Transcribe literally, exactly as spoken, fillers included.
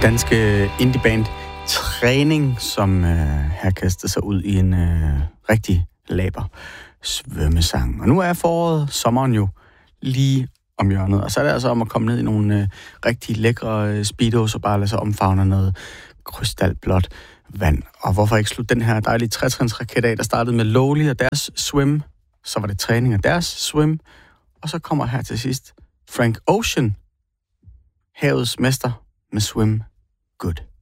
danske indieband Træning, som øh, her kastede sig ud i en øh, rigtig laber svømmesang. Og nu er foråret, sommeren jo lige om hjørnet, og så er det altså om at komme ned i nogle øh, rigtig lækre øh, speedos og bare lade sig omfavne noget krystalblåt vand. Og hvorfor ikke slutte den her dejlige trætrinsraket af, der startede med Lowly og deres swim, så var det Træning og deres swim, og så kommer her til sidst Frank Ocean, havets mester med Swim Good.